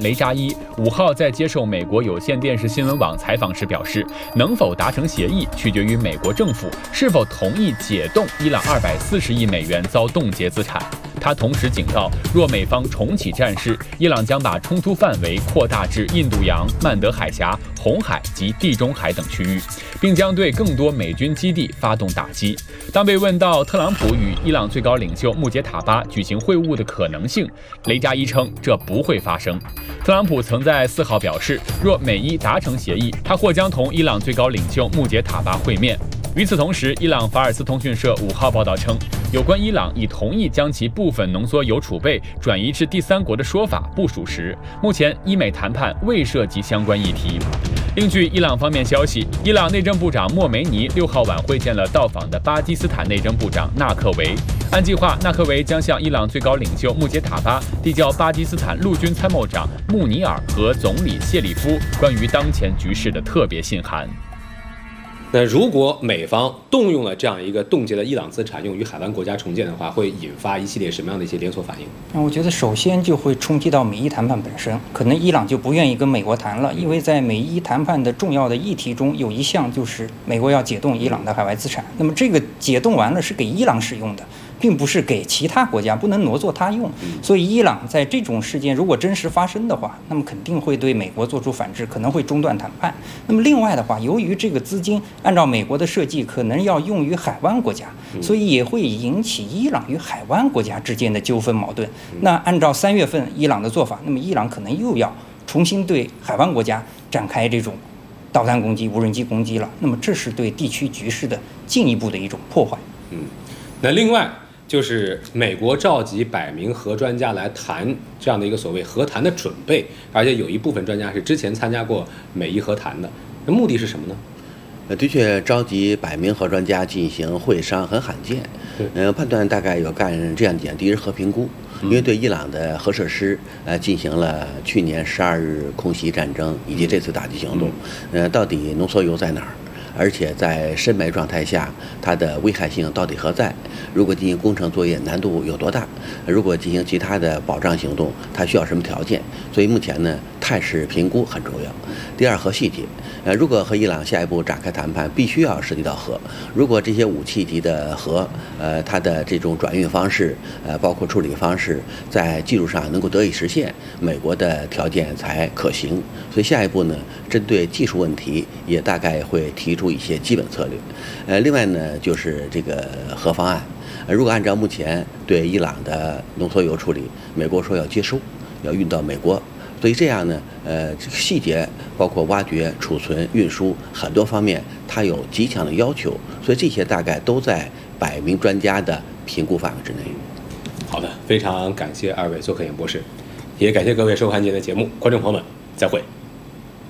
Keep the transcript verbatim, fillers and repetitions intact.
雷扎伊五号在接受美国有线电视新闻网采访时表示，能否达成协议取决于美国政府是否同意解冻伊朗二百四十亿美元遭冻结资产。他同时警告，若美方重启战事，伊朗将把冲突范围扩大至印度洋、曼德海峡、红海及地中海等区域，并将对更多美军基地发动打击。当被问到特朗普与伊朗最高领袖穆杰塔巴举行会晤的可能性，雷加伊称这不会发生。特朗普曾在四号表示，若美伊达成协议，他或将同伊朗最高领袖穆杰塔巴会面。与此同时，伊朗法尔斯通讯社五号报道称，有关伊朗已同意将其部分浓缩铀储备转移至第三国的说法不属实。目前，伊美谈判未涉及相关议题。另据伊朗方面消息，伊朗内政部长莫梅尼六号晚会见了到访的巴基斯坦内政部长纳克维。按计划，纳克维将向伊朗最高领袖穆杰塔巴递交巴基斯坦陆军参谋长穆尼尔和总理谢里夫关于当前局势的特别信函。 那如果美方动用了这样一个冻结了伊朗资产用于海湾国家重建的话，会引发一系列什么样的一些连锁反应？ 那我觉得首先就会冲击到美伊谈判本身，可能伊朗就不愿意跟美国谈了，因为在美伊谈判的重要的议题中有一项就是美国要解冻伊朗的海外资产，那么这个解冻完了是给伊朗使用的，并不是给其他国家，不能挪作他用。所以伊朗在这种事件如果真实发生的话，那么肯定会对美国做出反制，可能会中断谈判。那么另外的话，由于这个资金按照美国的设计可能要用于海湾国家，所以也会引起伊朗与海湾国家之间的纠纷矛盾。那按照三月份伊朗的做法，那么伊朗可能又要重新对海湾国家展开这种导弹攻击、无人机攻击了。那么这是对地区局势的进一步的一种破坏。 嗯，那另外就是美国召集百名核专家来谈这样的一个所谓和谈的准备，而且有一部分专家是之前参加过美伊和谈的，那目的是什么呢？ 呃，的确，召集百名核专家进行会商很罕见。呃，判断大概有干这样几点：第一是核评估，因为对伊朗的核设施呃进行了去年十二日空袭战争以及这次打击行动，呃，到底浓缩铀在哪儿？而且在深埋状态下，它的危害性到底何在？如果进行工程作业，难度有多大？如果进行其他的保障行动，它需要什么条件？所以目前呢，态势评估很重要。第二，核细节，呃，如果和伊朗下一步展开谈判，必须要涉及到核。如果这些武器级的核，呃，它的这种转运方式，呃，包括处理方式，在技术上能够得以实现，美国的条件才可行。所以下一步呢，针对技术问题，也大概会提出一些基本策略。呃，另外呢，就是这个核方案，呃，如果按照目前对伊朗的浓缩铀处理，美国说要接收，要运到美国。所以这样呢，呃，这个细节包括挖掘、储存、运输很多方面，它有极强的要求，所以这些大概都在百名专家的评估范围之内。 好的，非常感谢二位做客演播室，也感谢各位收看今天的节目，观众朋友们，再会。